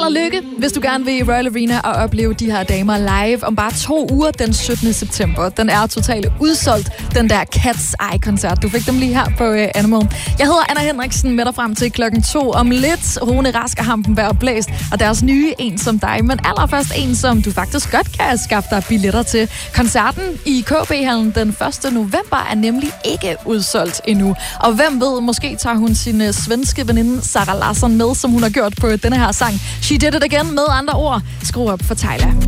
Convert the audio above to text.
Meget lykke, hvis du gerne vil i Royal Arena og opleve de her damer live om bare 2 uger den 17. september. Den er totalt udsolgt, den der Cat's Eye-koncert. Du fik dem lige her på Animal. Jeg hedder Anna Henriksen, med dig frem til 2:00 om lidt. Rune Rask og Hampenberg Blæst og deres nye En som dig. Men allerførst en, som du faktisk godt kan skaffe dig billetter til. Koncerten i KB-hallen den 1. november er nemlig ikke udsolgt endnu. Og hvem ved, måske tager hun sin svenske veninde Sara Larsson med, som hun har gjort på denne her sang. She Did It Again, med andre ord. Skru op for Tyla.